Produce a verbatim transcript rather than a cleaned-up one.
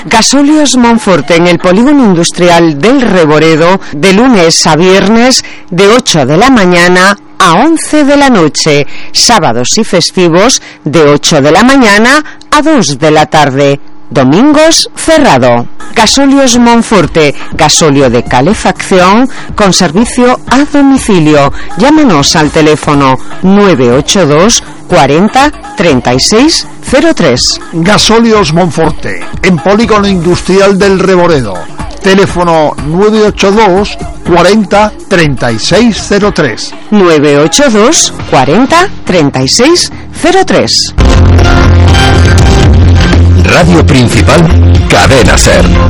Gasóleos Monforte en el polígono industrial del Reboredo, de lunes a viernes, de ocho de la mañana a once de la noche, sábados y festivos de ocho de la mañana a dos de la tarde. Domingos cerrado. Gasóleos Monforte, gasóleo de calefacción con servicio a domicilio. Llámanos al teléfono nueve ocho dos cuarenta treinta y seis cero tres. Gasóleos Monforte, en polígono industrial del Reboredo. Teléfono nueve ocho dos cuarenta treinta y seis cero tres. nueve ocho dos cuarenta treinta y seis cero tres. Radio Principal, Cadena SER.